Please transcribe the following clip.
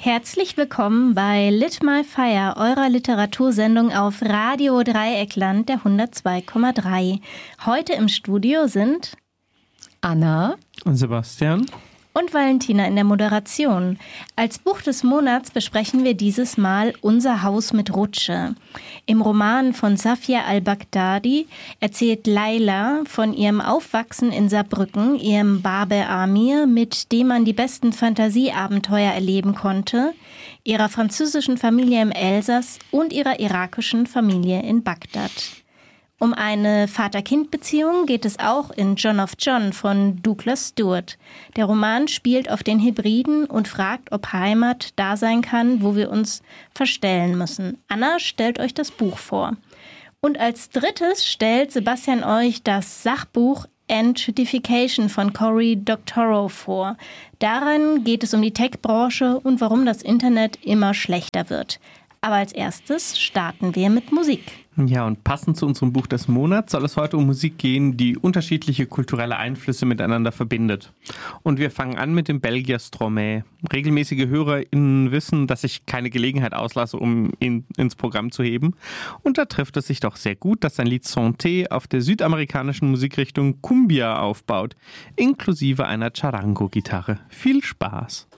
Herzlich willkommen bei Lit My Fire, eurer Literatursendung auf Radio Dreieckland der 102,3. Heute im Studio sind Anna und Sebastian und Valentina in der Moderation. Als Buch des Monats besprechen wir dieses Mal Unser Haus mit Rutsche. Im Roman von Safia al-Baghdadi erzählt Laila von ihrem Aufwachsen in Saarbrücken, ihrem Babe Amir, mit dem man die besten Fantasieabenteuer erleben konnte, ihrer französischen Familie im Elsass und ihrer irakischen Familie in Bagdad. Um eine Vater-Kind-Beziehung geht es auch in John of John von Douglas Stewart. Der Roman spielt auf den Hebriden und fragt, ob Heimat da sein kann, wo wir uns verstellen müssen. Anna stellt euch das Buch vor. Und als drittes stellt Sebastian euch das Sachbuch Entry-Fication von Cory Doctorow vor. Darin geht es um die Tech-Branche und warum das Internet immer schlechter wird. Aber als erstes starten wir mit Musik. Ja, und passend zu unserem Buch des Monats soll es heute um Musik gehen, die unterschiedliche kulturelle Einflüsse miteinander verbindet. Und wir fangen an mit dem Belgier Stromae. Regelmäßige HörerInnen wissen, dass ich keine Gelegenheit auslasse, um ihn ins Programm zu heben. Und da trifft es sich doch sehr gut, dass sein Lied Santé auf der südamerikanischen Musikrichtung Cumbia aufbaut, inklusive einer Charango-Gitarre. Viel Spaß!